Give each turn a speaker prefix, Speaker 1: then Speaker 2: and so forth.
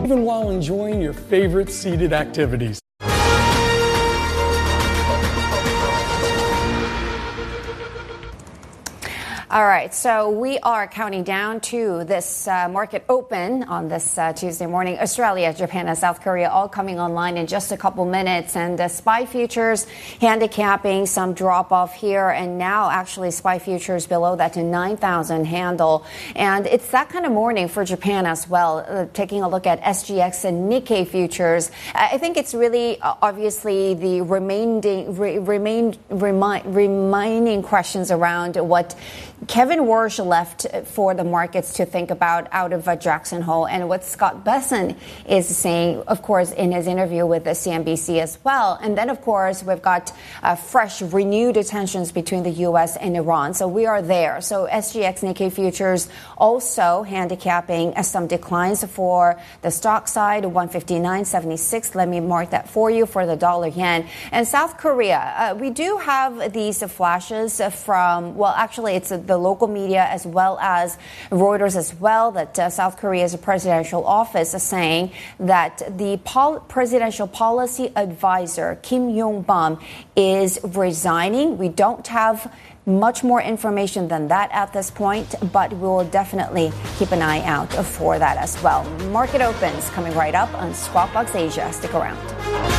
Speaker 1: even while enjoying your favorite seated activities.
Speaker 2: All right, so we are counting down to this market open on this Tuesday morning. Australia, Japan, and South Korea all coming online in just a couple minutes. And SPY futures handicapping some drop off here. And now actually SPY futures below that to 9,000 handle. And it's that kind of morning for Japan as well. Taking a look at SGX and Nikkei futures. I think it's really obviously the remaining questions around what Kevin Warsh left for the markets to think about out of Jackson Hole, and what Scott Bessent is saying, of course, in his interview with the CNBC as well. And then, of course, we've got fresh, renewed tensions between the U.S. and Iran. So we are there. So SGX Nikkei futures also handicapping some declines for the stock side, 159.76. Let me mark that for you for the dollar yen. And South Korea, we do have these flashes from, well, actually, it's the local media as well as Reuters as well, that South Korea's presidential office is saying that the presidential policy advisor, Kim Yong-bum, is resigning. We don't have much more information than that at this point, but we'll definitely keep an eye out for that as well. Market opens coming right up on Squawk Box Asia. Stick around.